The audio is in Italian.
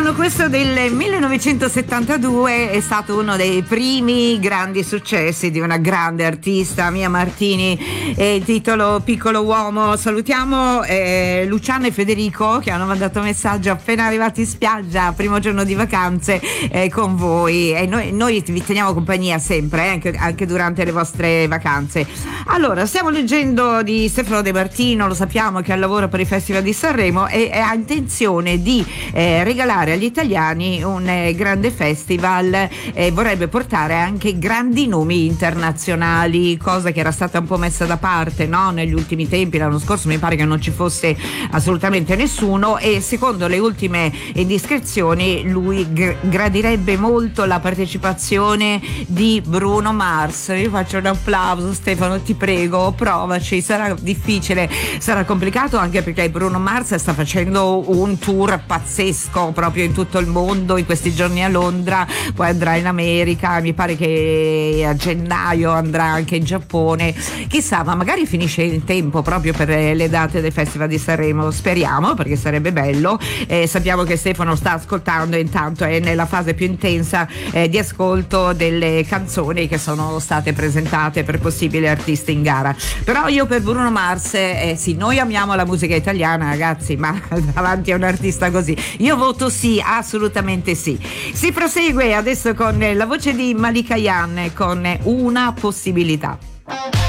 brano questo del 1972 è stato uno dei primi grandi successi di una grande artista, Mia Martini, il titolo Piccolo Uomo. Salutiamo Luciano e Federico che hanno mandato messaggio appena arrivati in spiaggia, primo giorno di vacanze con voi, e noi vi teniamo compagnia sempre, anche durante le vostre vacanze. Allora, stiamo leggendo di Stefano De Martino, lo sappiamo che ha lavoro per il Festival di Sanremo e ha intenzione di regalare agli italiani un grande festival, vorrebbe portare anche grandi nomi internazionali, cosa che era stata un po' messa da parte, no? Negli ultimi tempi, l'anno scorso mi pare che non ci fosse assolutamente nessuno, e secondo le ultime indiscrezioni lui gradirebbe molto la partecipazione di Bruno Mars. Io faccio un applauso, Stefano, ti prego, provaci, sarà difficile, sarà complicato, anche perché Bruno Mars sta facendo un tour pazzesco proprio in tutto il mondo, in questi giorni a Londra, poi andrà in America, mi pare che a gennaio andrà anche in Giappone, chissà, ma magari finisce in tempo proprio per le date del Festival di Sanremo, speriamo, perché sarebbe bello. Sappiamo che Stefano sta ascoltando, intanto è nella fase più intensa di ascolto delle canzoni che sono state presentate per possibili artisti in gara. Però io per Bruno Mars, sì, noi amiamo la musica italiana, ragazzi, ma davanti a un artista così io voto sì, assolutamente sì. Si prosegue adesso con la voce di Malika Yan con Una possibilità.